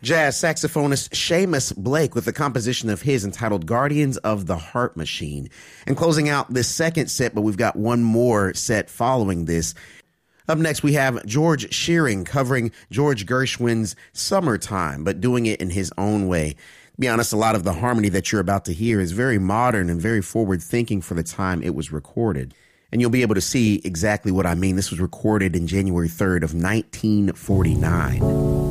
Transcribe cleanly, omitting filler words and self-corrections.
Jazz saxophonist Seamus Blake with a composition of his entitled Guardians of the Heart Machine. And closing out this second set, but we've got one more set following this. Up next, we have George Shearing covering George Gershwin's Summertime, but doing it in his own way. To be honest, a lot of the harmony that you're about to hear is very modern and very forward-thinking for the time it was recorded. And you'll be able to see exactly what I mean. This was recorded in January 3rd of 1949.